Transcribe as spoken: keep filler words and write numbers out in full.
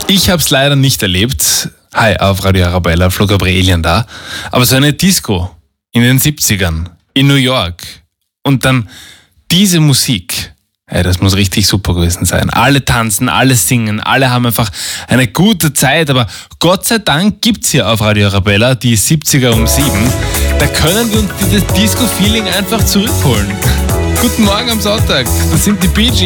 Ich habe es leider nicht erlebt. Hi, auf Radio Arabella, Flo Gabrielian da. Aber so eine Disco in den siebzigern in New York und dann diese Musik, hey, das muss richtig super gewesen sein. Alle tanzen, alle singen, alle haben einfach eine gute Zeit, aber Gott sei Dank gibt's hier auf Radio Arabella die siebziger um sieben. Da können wir uns dieses Disco-Feeling einfach zurückholen. Guten Morgen am Sonntag, das sind die Bee Gees.